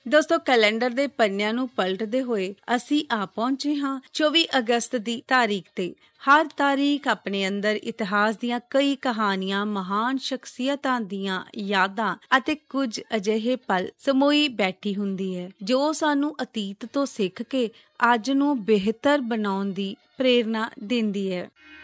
ਦੋਸਤੋ, ਕੈਲੰਡਰ ਦੇ ਪੰਨਿਆਂ ਨੂੰ ਪਲਟਦੇ ਹੋਏ ਅਸੀਂ ਆ ਪਹੁੰਚੇ ਹਾਂ 24 ਅਗਸਤ ਦੀ ਤਾਰੀਖ ਤੇ। ਹਰ ਤਾਰੀਖ ਆਪਣੇ ਅੰਦਰ ਇਤਿਹਾਸ ਦੀਆਂ ਕਈ ਕਹਾਣੀਆਂ, ਮਹਾਨ ਸ਼ਖਸੀਅਤਾਂ ਦੀਆਂ ਯਾਦਾਂ ਅਤੇ ਕੁਝ ਅਜਿਹੇ ਪਲ ਸਮੋਈ ਬੈਠੀ ਹੁੰਦੀ ਹੈ ਜੋ ਸਾਨੂੰ ਅਤੀਤ ਤੋਂ ਸਿੱਖ ਕੇ ਅੱਜ ਨੂੰ ਬਿਹਤਰ ਬਣਾਉਣ ਦੀ ਪ੍ਰੇਰਨਾ ਦਿੰਦੀ ਹੈ।